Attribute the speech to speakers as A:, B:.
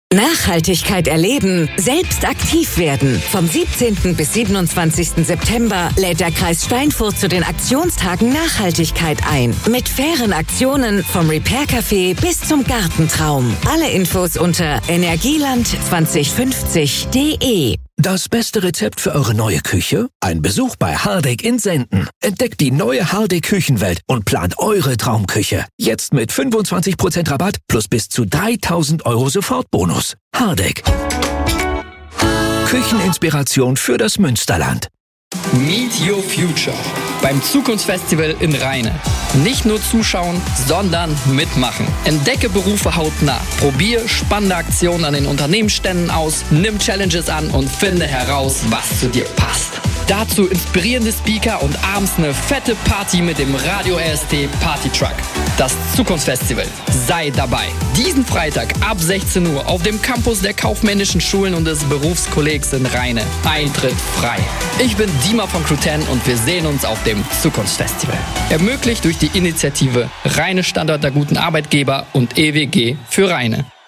A: Nachhaltigkeit erleben, selbst aktiv werden. Vom 17. bis 27. September lädt der Kreis Steinfurt zu den Aktionstagen Nachhaltigkeit ein. Mit fairen Aktionen vom Repair-Café bis zum Gartentraum. Alle Infos unter energieland2050.de.
B: Das beste Rezept für eure neue Küche? Ein Besuch bei Hardegg in Senden. Entdeckt die neue Hardegg Küchenwelt und plant eure Traumküche. Jetzt mit 25% Rabatt plus bis zu 3.000 € Sofortbonus. Hardegg. Kücheninspiration für das Münsterland.
C: Meet Your Future beim Zukunftsfestival in Rheine. Nicht nur zuschauen, sondern mitmachen. Entdecke Berufe hautnah. Probier spannende Aktionen an den Unternehmensständen aus, nimm Challenges an und finde heraus, was zu dir passt. Dazu inspirierende Speaker und abends eine fette Party mit dem Radio RST Party Truck. Das Zukunftsfestival. Sei dabei. Diesen Freitag ab 16 Uhr auf dem Campus der kaufmännischen Schulen und des Berufskollegs in Rheine. Eintritt frei. Ich bin Dima von Crew 10 und wir sehen uns auf dem Zukunftsfestival. Ermöglicht durch die Initiative Rheine Standort der guten Arbeitgeber und EWG für Rheine.